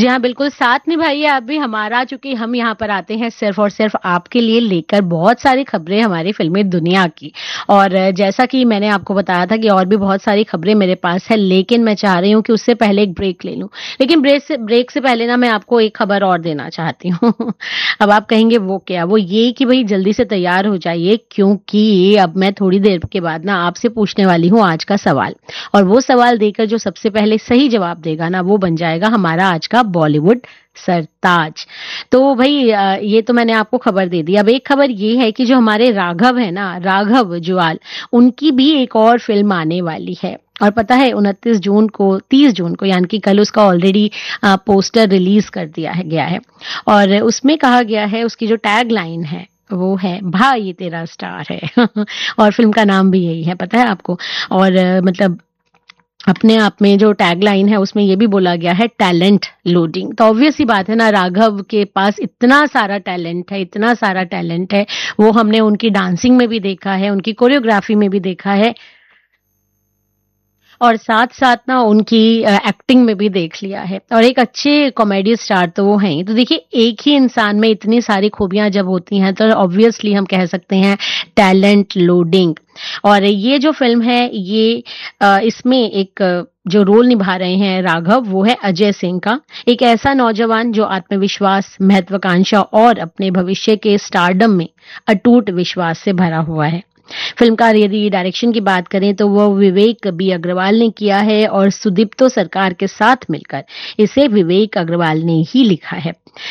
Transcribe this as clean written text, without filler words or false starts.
जी हाँ, बिल्कुल साथ निभाइए आप भी हमारा, चूँकि हम यहाँ पर आते हैं सिर्फ़ और सिर्फ़ आपके लिए लेकर बहुत सारी खबरें हमारी फ़िल्मी दुनिया की। और जैसा कि मैंने आपको बताया था कि और भी बहुत सारी खबरें मेरे पास है, लेकिन मैं चाह रही हूँ कि उससे पहले एक ब्रेक ले लूँ। लेकिन ब्रेक से पहले ना मैं आपको एक खबर और देना चाहती हूँ। अब आप कहेंगे वो क्या? वो ये कि भई जल्दी से तैयार हो जाइए, क्योंकि अब मैं थोड़ी देर के बाद ना आपसे पूछने वाली हूँ आज का सवाल। और वो सवाल देकर जो सबसे पहले सही जवाब देगा ना, वो बन जाएगा हमारा आज का बॉलीवुड सरताज। तो भई ये तो मैंने आपको खबर दे दी। अब एक खबर ये है कि जो हमारे राघव है ना, राघव जुआल, उनकी भी एक और फ़िल्म आने वाली है। और पता है 30 जून को यानी कि कल उसका ऑलरेडी पोस्टर रिलीज़ कर दिया है गया है। और उसमें कहा गया है, उसकी जो टैगलाइन है वो है, भा ये तेरा स्टार है। और फ़िल्म का नाम भी यही है, पता है आपको? और मतलब अपने आप में जो टैगलाइन है उसमें ये भी बोला गया है, टैलेंट लोडिंग। तो ऑब्वियस सी बात है ना, राघव के पास इतना सारा टैलेंट है, इतना सारा टैलेंट है। वो हमने उनकी डांसिंग में भी देखा है, उनकी कोरियोग्राफी में भी देखा है और साथ-साथ ना उनकी एक्टिंग में भी देख लिया है। और एक अच्छे कॉमेडी स्टार तो वो हैं ही। तो देखिए, एक ही इंसान में इतनी सारी खूबियाँ जब होती हैं तो ऑब्वियसली हम कह सकते हैं टैलेंट लोडिंग। और ये जो फ़िल्म है ये इसमें एक जो रोल निभा रहे हैं राघव, वो है अजय सिंह का। एक ऐसा नौजवान जो आत्मविश्वास, महत्वाकांक्षा और अपने भविष्य के स्टारडम में अटूट विश्वास से भरा हुआ है। फ़िल्मकार यदि डायरेक्शन की बात करें तो वो विवेक बी अग्रवाल ने किया है और सुदीप्तो सरकार के साथ मिलकर इसे विवेक अग्रवाल ने ही लिखा है।